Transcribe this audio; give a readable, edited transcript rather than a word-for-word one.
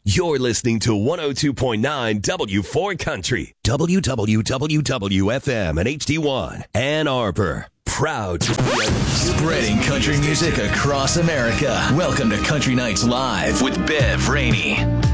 You're listening to 102.9 W4 Country, WWWFM and HD1, Ann Arbor. Proud to be spreading country music across America. Welcome to Country Nights Live with Bev Rainey.